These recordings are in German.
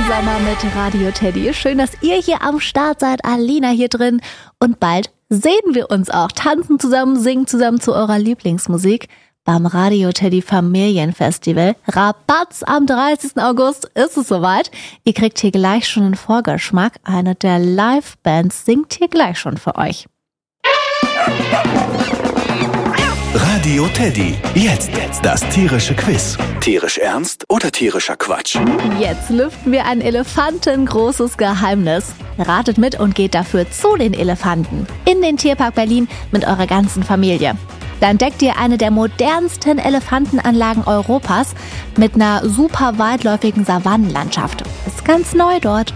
Sommer mit Radio Teddy. Schön, dass ihr hier am Start seid. Alina hier drin. Und bald sehen wir uns auch. Tanzen zusammen, singen zusammen zu eurer Lieblingsmusik beim Radio Teddy Familienfestival. Rabatz am 30. August ist es soweit. Ihr kriegt hier gleich schon einen Vorgeschmack. Eine der Live-Bands singt hier gleich schon für euch. Radio Teddy. Jetzt das tierische Quiz. Tierisch ernst oder tierischer Quatsch? Jetzt lüften wir ein elefantengroßes Geheimnis. Ratet mit und geht dafür zu den Elefanten in den Tierpark Berlin mit eurer ganzen Familie. Da entdeckt ihr eine der modernsten Elefantenanlagen Europas mit einer super weitläufigen Savannenlandschaft. Ist ganz neu dort.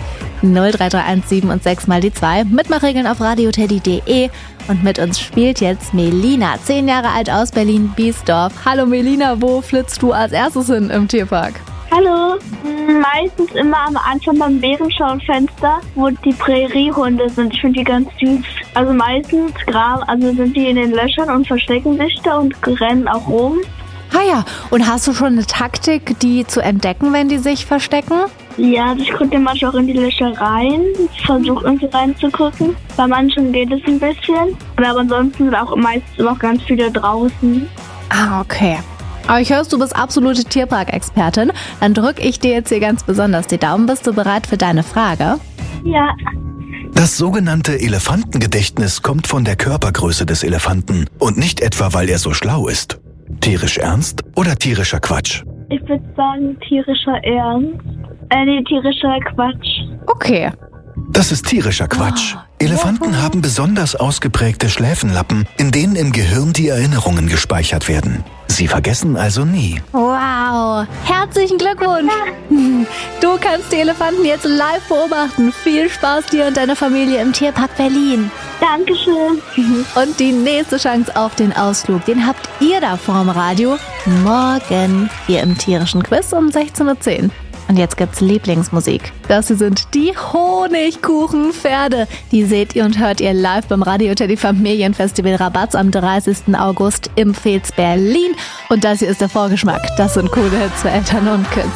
03317 und 6 mal die 2. Mitmachregeln auf radioteddy.de. Und mit uns spielt jetzt Melina, 10 Jahre alt aus Berlin-Biesdorf. Hallo Melina, wo flitzt du als erstes hin im Tierpark? Hallo, meistens immer am Anfang beim Bärenschaufenster, wo die Präriehunde sind. Ich finde die ganz süß. Also meistens sind die in den Löchern und verstecken sich da und rennen auch rum. Ah ja, und hast du schon eine Taktik, die zu entdecken, wenn die sich verstecken? Ja, ich gucke manchmal auch in die Löcher rein, versuche irgendwie reinzugucken. Bei manchen geht es ein bisschen, aber ansonsten sind auch meistens auch ganz viele draußen. Ah, okay. Aber ich höre, du bist absolute Tierpark-Expertin. Dann drücke ich dir jetzt hier ganz besonders die Daumen. Bist du bereit für deine Frage? Ja. Das sogenannte Elefantengedächtnis kommt von der Körpergröße des Elefanten und nicht etwa, weil er so schlau ist. Tierisch ernst oder tierischer Quatsch? Ich würde sagen tierischer Ernst. Tierischer Quatsch. Okay. Das ist tierischer Quatsch. Elefanten haben besonders ausgeprägte Schläfenlappen, in denen im Gehirn die Erinnerungen gespeichert werden. Sie vergessen also nie. Wow, herzlichen Glückwunsch. Du kannst die Elefanten jetzt live beobachten. Viel Spaß dir und deiner Familie im Tierpark Berlin. Dankeschön. Und die nächste Chance auf den Ausflug, den habt ihr da vorm Radio morgen hier im tierischen Quiz um 16:10 Uhr. Und jetzt gibt's Lieblingsmusik. Das hier sind die Honigkuchenpferde. Die seht ihr und hört ihr live beim Radio Teddy Familienfestival Rabatz am 30. August im Fez Berlin. Und das hier ist der Vorgeschmack. Das sind coole Hits für Eltern und Kids.